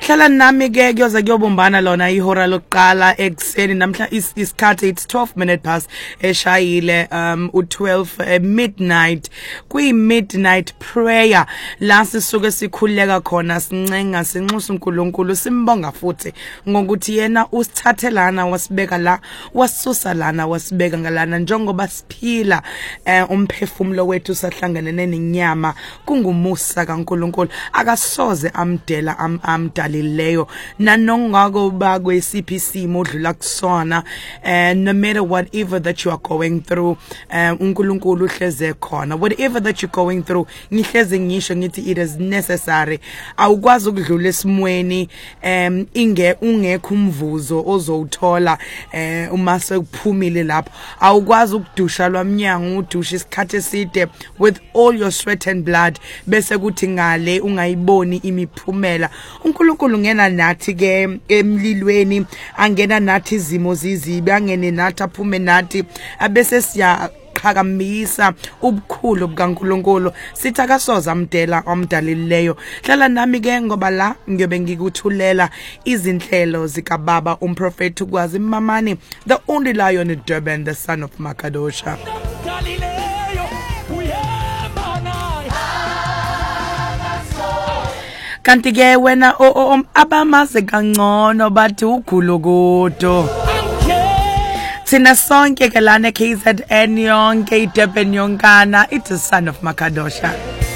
Hlala nami ke kuyoza kuyobumbana lona ihora lokuqala ekseni namhla isikhathi it's 12 minutes past eshayile u12 midnight kwi midnight prayer la sisuke sikhuleka khona sincenga sinxusa uNkulunkulu simbonga futhi ngokuthi yena usithathelana wasibeka la wasusa lana wasibeka ngalana njengoba siphila umphefumulo wethu sahlangene nenyama kungumusa kaNkulunkulu akasoze amdela amdalileyo nanongako ba kwesiphi isimo odlula kusona no matter whatever that you are going through uNkulunkulu uhleze khona whatever that you're going through ngihleze ngisho ngithi it is necessary awukwazi ukudlula esimweni ungekho umvuzo ozowuthola uma sekuphumile lapho awukwazi ukudusha lwamnyango udusha isikhathi eside with all your sweat and blood bese kuthi ngale ungayiboni imiphumela uNkulunkulu ngena nathi ke emlilweni angena nathi izimo zizibi angene nathi aphume nathi abese siya qhakamisa ubukhulu bukaNkulunkulu sithi akasoza amdela amdalileyo hlala nami ke ngoba la ngiyobe ngikuthulela izinhlelo zikaBaba umprofeti ukwazi Mamani the only lion in Durban the son of Makadosha. Kanti ke wena abamaze kangcono bathi uGulukudo Sina sonke ke lana KZN yonke iDurban yonkana it's the son of Makadosha.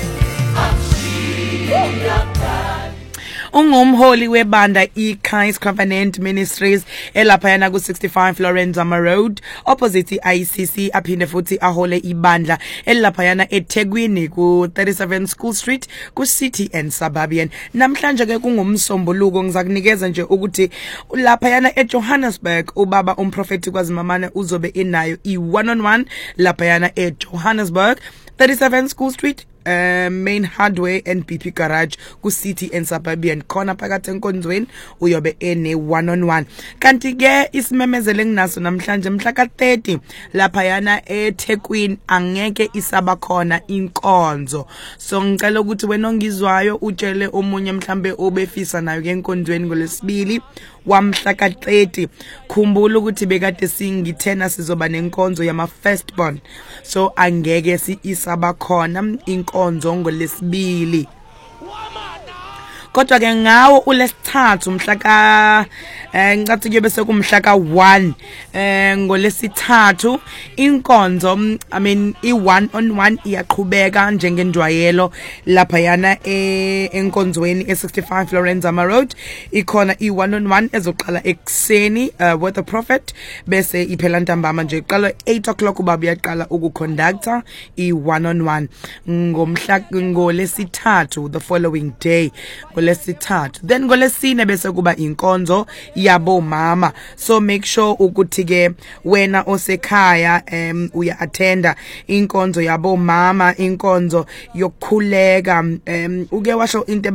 Ungumholi webanda iKhais Covenant Ministries elaphayana ku 65 Lorenzama Road opposite ICC aphinde futhi ahole ibandla elaphayana eThekwini ku 37 School Street ku City and Suburban. Namhlanje ke kungumsombuluko ngizakunikeza nje ukuthi laphayana eJohannesburg ubaba umprofeti kwaZimamane uzobe inayo i1-on-1 laphayana eJohannesburg 37 School Street main hardware and BP garage ku City and Suburban khona phakathi enkonzweni uyobe ene 1-on-1 kanti ke isimemezele nginaso namhlanje mhla ka30 lapha yana eThekwini angeke isaba khona inkonzo so ngicela ukuthi wena ongizwayo utshele omunye mhlambe obefisa nayo ke enkonzweni ngolesibili wamhla ka30 khumbula ukuthi bekade singithena sizoba nenkonzo yama firstborn so angeke isaba khona inkonzo ngolesibili kodwa ke ngawo ulesithathu mhla ka ngicathi kuyobe sekumhla ka1 ngolesithathu inkonzo I mean i1-on-1 iyaqhubeka njengendwayelo lapha yana enkonzweni e65 Lorenzama Road ikhona i1-on-1 ezoqala ekseni with the prophet bese iphela ntambama nje iqala 8 o'clock ubaba uyaqala ukuconductor i1-on-1 ngomhla ngolesithathu the following day lesithathu then ngolesine bese kuba inkonzo yabo mama so make sure ukuthi ke wena osekhaya uya attenda inkonzo yabo mama inkonzo yokukhuleka uke washo into